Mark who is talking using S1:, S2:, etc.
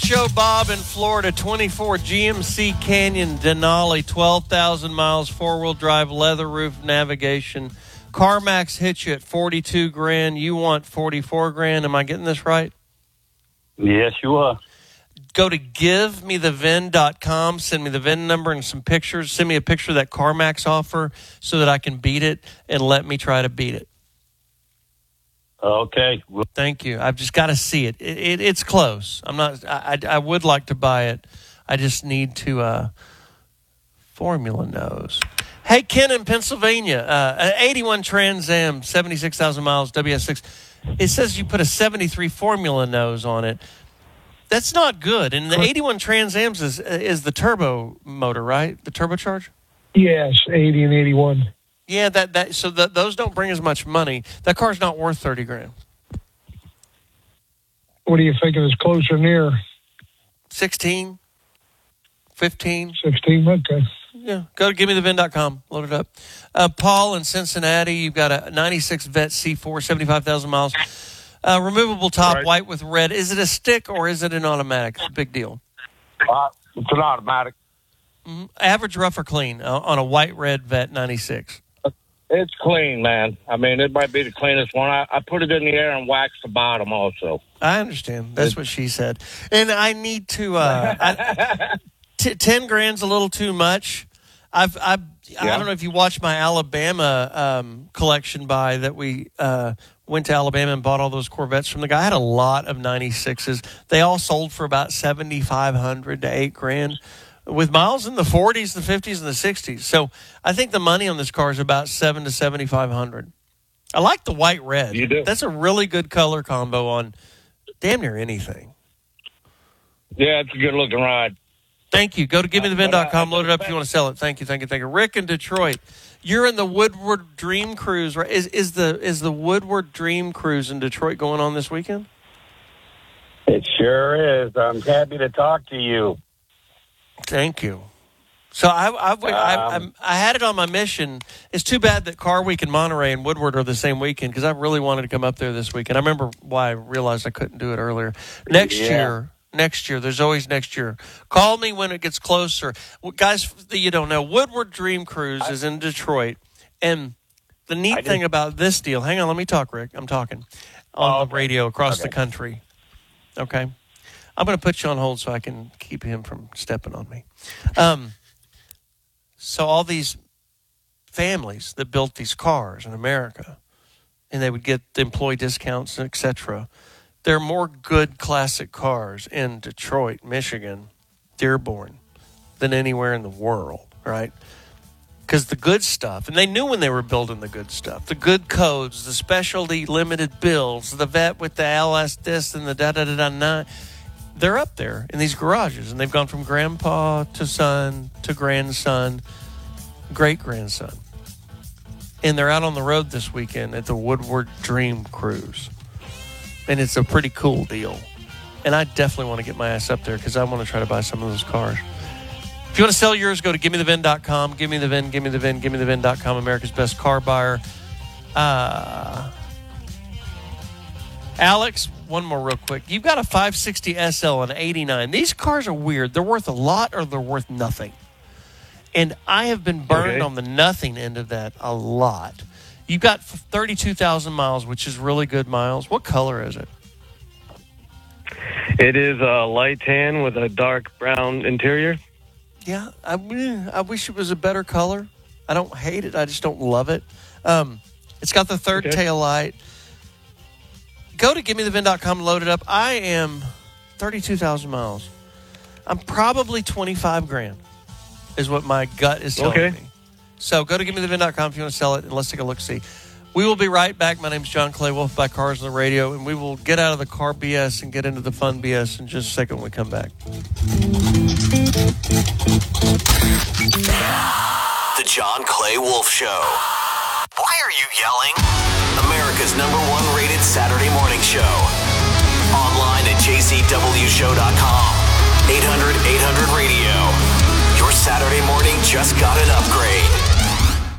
S1: Show, Bob in Florida. 24 GMC Canyon Denali, 12,000 miles, four-wheel drive, leather roof navigation. CarMax hits you at $42,000. You want $44,000. Am I getting this right?
S2: Yes, you are.
S1: Go to givemethevin.com. Send me the VIN number and some pictures. Send me a picture of that CarMax offer so that I can beat it, and let me try to beat it.
S2: Okay.
S1: Thank you. I've just got to see it. It's close. I'm not. I would like to buy it. I just need to. Formula knows. Hey, Ken in Pennsylvania, an 81 Trans Am, 76,000 miles, WS6. It says you put a 73 Formula nose on it. That's not good. And the 81 Trans Am's is the turbo motor, right? The turbocharged?
S3: Yes, 80 and 81.
S1: Yeah, so those don't bring as much money. That car's not worth $30,000.
S3: What do you think is closer near?
S1: 16, 15.
S3: 16, okay.
S1: Yeah, go to givemethevin.com. Load it up. Paul in Cincinnati, you've got a 96 Vet C4, 75,000 miles. Removable top, right. White with red. Is it a stick or is it an automatic? It's a big deal.
S2: It's an automatic.
S1: Mm-hmm. Average, rough, or clean on a white-red Vet 96?
S2: It's clean, man. I mean, it might be the cleanest one. I put it in the air and waxed the bottom also.
S1: I understand. That's what she said. And I need to... $10,000's a little too much. I don't know if you watched my Alabama collection buy that we went to Alabama and bought all those Corvettes from the guy. I had a lot of 96s. They all sold for about $7,500 to $8,000 with miles in the 40s, the 50s, and the 60s. So I think the money on this car is about $7,000 to $7,500. I like the white red.
S2: You do.
S1: That's a really good color combo on damn near anything.
S2: Yeah, it's a good looking ride.
S1: Thank you. Go to givemethevin.com. Load it up if you want to sell it. Thank you. Rick in Detroit, you're in the Woodward Dream Cruise, right? Is the Woodward Dream Cruise in Detroit going on this weekend?
S2: It sure is. I'm happy to talk to you.
S1: Thank you. So I had it on my mission. It's too bad that Car Week and Monterey and Woodward are the same weekend because I really wanted to come up there this weekend. I remember why I realized I couldn't do it earlier. Next year. There's always next year. Call me when it gets closer. Well, guys, you don't know, Woodward Dream Cruise is in Detroit. And the neat thing about this deal, hang on, let me talk, Rick. I'm talking on the radio across the country. Okay? I'm going to put you on hold so I can keep him from stepping on me. So all these families that built these cars in America, and they would get the employee discounts, et cetera, there are more good classic cars in Detroit, Michigan, Dearborn, than anywhere in the world, right? Because the good stuff, and they knew when they were building the good stuff, the good codes, the specialty limited builds, the Vet with the LS this and the da-da-da-da-da, they're up there in these garages, and they've gone from grandpa to son to grandson, great-grandson. And they're out on the road this weekend at the Woodward Dream Cruise. And it's a pretty cool deal. And I definitely want to get my ass up there because I want to try to buy some of those cars. If you want to sell yours, go to givemethevin.com. Givemethevin.com, America's best car buyer. Alex, one more real quick. You've got a 560 SL and 89. These cars are weird. They're worth a lot or they're worth nothing. And I have been burned on the nothing end of that a lot. You've got 32,000 miles, which is really good miles. What color is it?
S4: It is a light tan with a dark brown interior.
S1: Yeah, I wish it was a better color. I don't hate it. I just don't love it. It's got the third tail light. Go to givemethevin.com and load it up. I am 32,000 miles. I'm probably $25,000 is what my gut is telling me. So go to givemethevin.com if you want to sell it, and let's take a look-see. We will be right back. My name is John Clay Wolf by Cars on the Radio, and we will get out of the car BS and get into the fun BS in just a second when we come back.
S5: The John Clay Wolf Show. Why are you yelling? America's #1 rated Saturday morning show. Online at jcwshow.com. 800-800-RADIO. Your Saturday morning just got an upgrade.